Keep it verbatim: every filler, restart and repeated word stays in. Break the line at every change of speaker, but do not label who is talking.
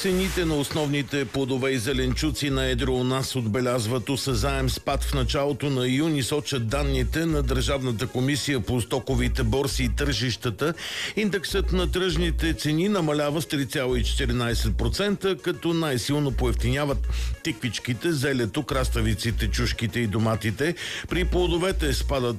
Цените на основните плодове и зеленчуци на едро у нас отбелязват осезаем спад в началото на юни, сочат данните на Държавната комисия по стоковите борси и тържищата. Индексът на тръжните цени намалява с три цяло и четиринадесет процента, като най-силно поевтиняват тиквичките, зелето, краставиците, чушките и доматите. При плодовете спадът